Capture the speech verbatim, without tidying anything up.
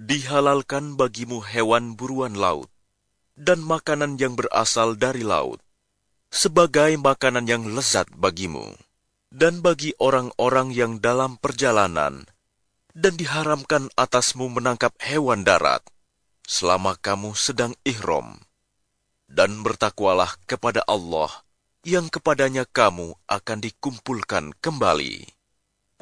Dihalalkan bagimu hewan buruan laut dan makanan yang berasal dari laut, sebagai makanan yang lezat bagimu, dan bagi orang-orang yang dalam perjalanan, dan diharamkan atasmu menangkap hewan darat, selama kamu sedang ihram. Dan bertakwalah kepada Allah, yang kepadanya kamu akan dikumpulkan kembali.